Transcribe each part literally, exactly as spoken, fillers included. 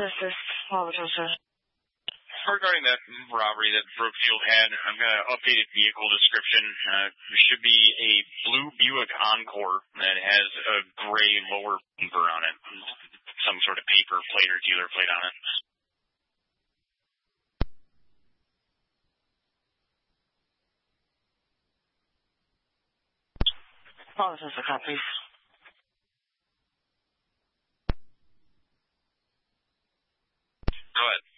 This is Officer. Regarding that robbery that Brookfield had, I've got an updated vehicle description. Uh, there should be a blue Buick Encore that has a gray lower bumper on it. Some sort of paper plate or dealer plate on it. Officer, copy. Go ahead.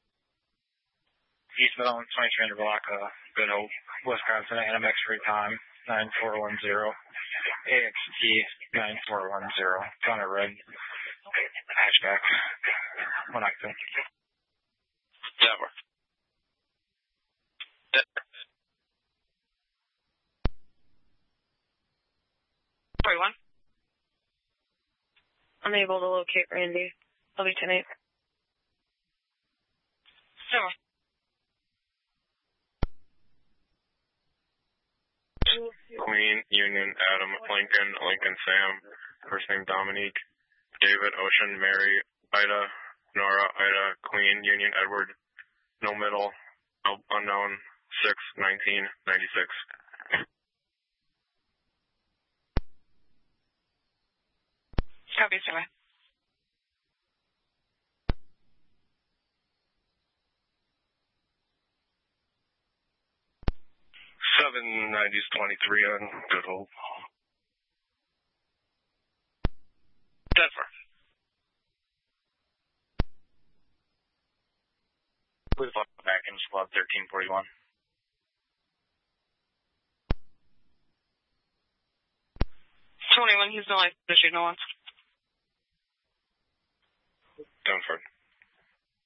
East Middle, twenty-three hundred block, uh, Good Hope, Wisconsin, N M X free time, nine four one zero, A X T nine four one zero, Connor Red, hatchback, one octane. Denver. Denver. forty-one. Unable to locate Randy. I'll be ten eight. Denver. Queen, Union, Adam, Lincoln, Lincoln, Sam, first name Dominique, David, Ocean, Mary, Ida, Nora, Ida, Queen, Union, Edward, no middle, unknown, six nineteen ninety-six. Copy, sir. seven nineties twenty-three on Good Hope. Denver. Please walk back in squad thirteen forty-one. twenty-one, he's no life issue, no one. Dunford.